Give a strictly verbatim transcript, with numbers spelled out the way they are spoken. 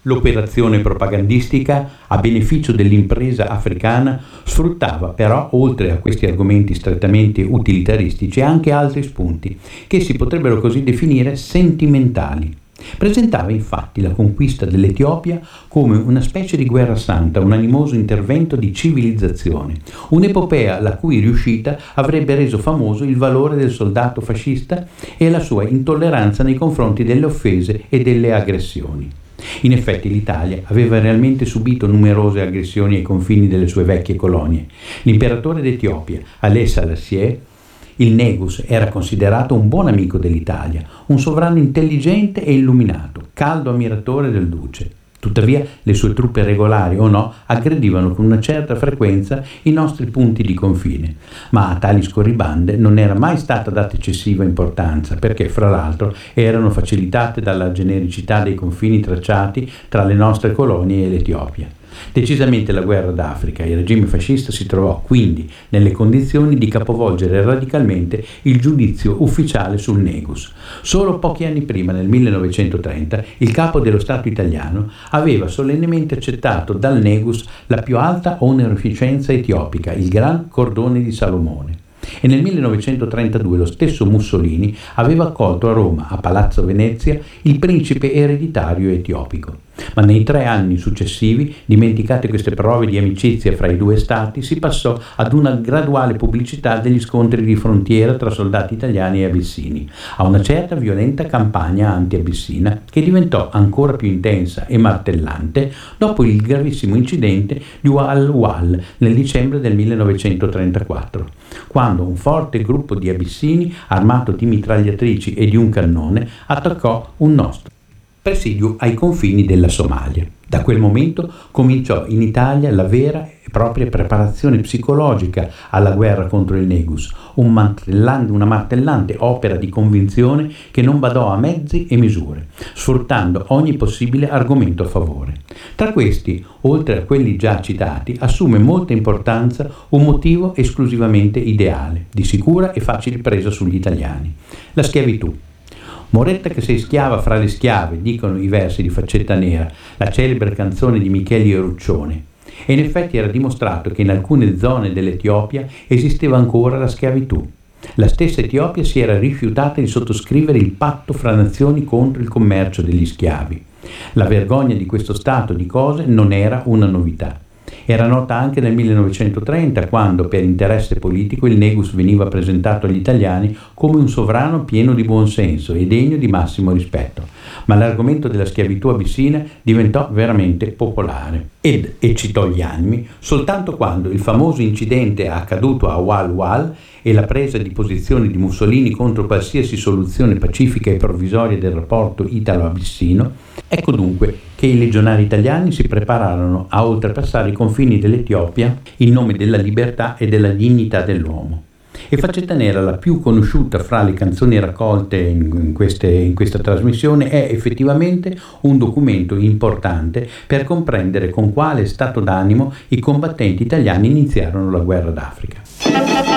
L'operazione propagandistica a beneficio dell'impresa africana sfruttava però, oltre a questi argomenti strettamente utilitaristici, anche altri spunti che si potrebbero così definire sentimentali. Presentava infatti la conquista dell'Etiopia come una specie di guerra santa, un animoso intervento di civilizzazione, un'epopea la cui riuscita avrebbe reso famoso il valore del soldato fascista e la sua intolleranza nei confronti delle offese e delle aggressioni. In effetti l'Italia aveva realmente subito numerose aggressioni ai confini delle sue vecchie colonie. L'imperatore d'Etiopia, Haile Selassie, il Negus, era considerato un buon amico dell'Italia, un sovrano intelligente e illuminato, caldo ammiratore del duce. Tuttavia le sue truppe regolari o no aggredivano con una certa frequenza i nostri punti di confine, ma a tali scorribande non era mai stata data eccessiva importanza perché, fra l'altro, erano facilitate dalla genericità dei confini tracciati tra le nostre colonie e l'Etiopia. Decisamente la guerra d'Africa, il regime fascista si trovò quindi nelle condizioni di capovolgere radicalmente il giudizio ufficiale sul Negus. Solo pochi anni prima, nel millenovecentotrenta, il capo dello Stato italiano aveva solennemente accettato dal Negus la più alta onorificenza etiopica, il Gran Cordone di Salomone. E nel millenovecentotrentadue lo stesso Mussolini aveva accolto a Roma, a Palazzo Venezia, il principe ereditario etiopico. Ma nei tre anni successivi, dimenticate queste prove di amicizia fra i due stati, si passò ad una graduale pubblicità degli scontri di frontiera tra soldati italiani e abissini, a una certa violenta campagna anti-abissina che diventò ancora più intensa e martellante dopo il gravissimo incidente di Wal Wal nel dicembre del millenovecentotrentaquattro, quando un forte gruppo di abissini, armato di mitragliatrici e di un cannone, attaccò un nostro presidio ai confini della Somalia. Da quel momento cominciò in Italia la vera e propria preparazione psicologica alla guerra contro il Negus, un martellante, una martellante opera di convinzione che non badò a mezzi e misure, sfruttando ogni possibile argomento a favore. Tra questi, oltre a quelli già citati, assume molta importanza un motivo esclusivamente ideale, di sicura e facile presa sugli italiani: la schiavitù. Moretta che sei schiava fra le schiave, dicono i versi di Faccetta Nera, la celebre canzone di Micheli Eruccione. E in effetti era dimostrato che in alcune zone dell'Etiopia esisteva ancora la schiavitù. La stessa Etiopia si era rifiutata di sottoscrivere il patto fra nazioni contro il commercio degli schiavi. La vergogna di questo stato di cose non era una novità. Era nota anche nel millenovecentotrenta, quando per interesse politico il Negus veniva presentato agli italiani come un sovrano pieno di buonsenso e degno di massimo rispetto. Ma l'argomento della schiavitù abissina diventò veramente popolare ed eccitò gli animi soltanto quando il famoso incidente accaduto a Wal Wal e la presa di posizione di Mussolini contro qualsiasi soluzione pacifica e provvisoria del rapporto italo-abissino. Ecco dunque che i legionari italiani si prepararono a oltrepassare i confini dell'Etiopia in nome della libertà e della dignità dell'uomo. E Faccetta Nera, la più conosciuta fra le canzoni raccolte in, in, queste, in questa trasmissione, è effettivamente un documento importante per comprendere con quale stato d'animo i combattenti italiani iniziarono la guerra d'Africa.